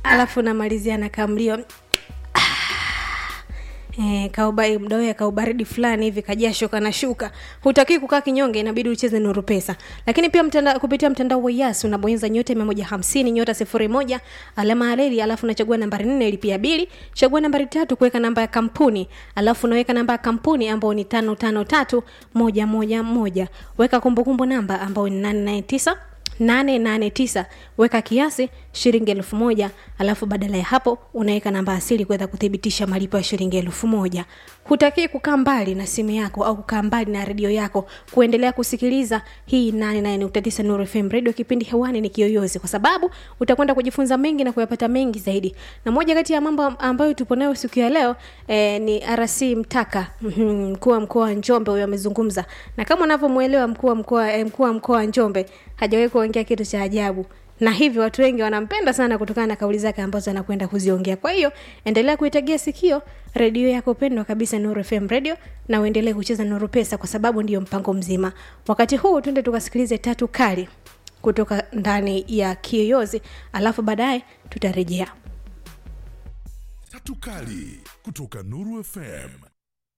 alafu namalizia na kamlio kaubai mdoe kaubaridi fulani hivi kajasho kana shuka. Hutaki kukaa kinyonge, inabidi ucheze Nuru Pesa. Lakini pia kupitia mtandao wa Yas unabonyeza nyota 150 nyota 01 alama ya reli, alafu unachagua nambari 4 ilipia bili, chagua nambari 3 kuweka namba ya kampuni, alafu unaweka namba ya kampuni ambayo ni 553111. Weka kumbukumbu namba ambayo ni 889, weka kiasi shilingi 1000, alafu badala ya hapo unaweka namba asili kuweza kudhibitisha malipo ya shilingi 1000. Hutaki kukaa mbali na simu yako au kukaa mbali na redio yako kuendelea kusikiliza hii 88.9 Nuru FM Radio. Kipindi hewani ni Kiyoyozi, kwa sababu utakwenda kujifunza mengi na kuyapata mengi zaidi. Na moja kati ya mambo ambayo tupo nayo siku ya leo ni RC Mtaka, mkuu wa mkoa wa Njombe. Huyo amezungumza, na kama unavyomuelewa mkuu wa mkoa wa Njombe hajawahi kuongea kitu cha ajabu, na hivyo watu wengi wanampenda sana kutokana na kauli zake ambazo anakwenda kuziongea. Kwa hiyo endelea kuitegea sikio redio yako pendwa kabisa Nuru FM Radio, na uendelee kucheza Nuru Pesa kwa sababu ndio mpango mzima. Wakati huu twende tukasikilize tatu kali kutoka ndani ya Kiyoyozi, alafu baadaye tutarejea. Tatu kali kutoka Nuru FM.